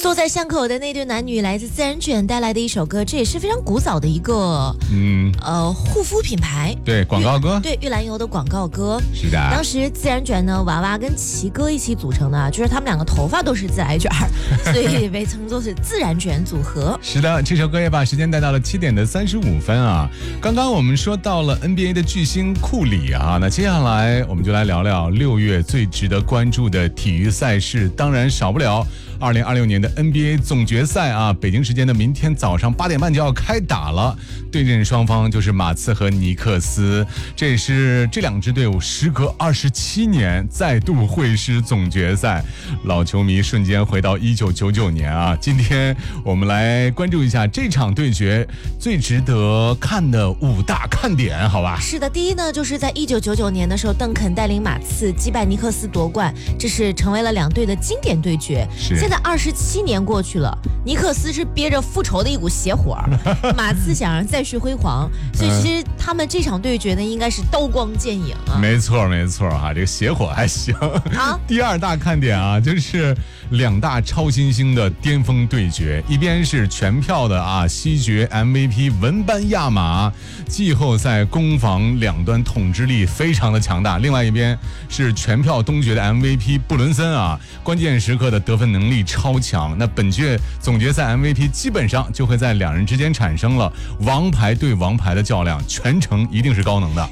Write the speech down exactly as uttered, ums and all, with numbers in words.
坐在巷口的那对男女来自自然卷带来的一首歌，这也是非常古早的一个嗯呃护肤品牌， 对广告歌， 对玉兰油的广告歌。 是的， 当时自然卷呢，娃娃跟奇哥一起组成的，就是他们两个头发都是自来卷，所以被称作是自然卷组合。 是的，这首歌也把时间带到了七点的三十五分啊。刚刚我们说到了 N B A 的巨星库里啊，那接下来我们就来聊聊六月最值得关注的体育赛事，当然少不了二零二六年的 N B A 总决赛啊，北京时间的明天早上八点半就要开打了，对阵双方就是马刺和尼克斯，这也是这两支队伍时隔二十七年再度会师总决赛，老球迷瞬间回到一九九九年啊！今天我们来关注一下这场对决最值得看的五大看点，好吧？ 是的，第一呢，就是在一九九九年的时候，邓肯带领马刺击败尼克斯夺冠，这是成为了两队的经典对决。 是。 现在二十七年过去了，尼克斯是憋着复仇的一股邪火，马刺想让再续辉煌，所以其实他们这场对决呢，应该是刀光剑影啊。 没错没错哈，这个邪火还行啊。第二大看点啊，就是两大超新星的巅峰对决，一边是全票的啊西决 M V P 文班亚马，季后赛攻防两端统治力非常的强大，另外一边是全票东决的 M V P 布伦森啊，关键时刻的得分能力超强。那本届总决赛 M V P 基本上就会在两人之间产生了王牌对王牌的较量，全程一定是高能的。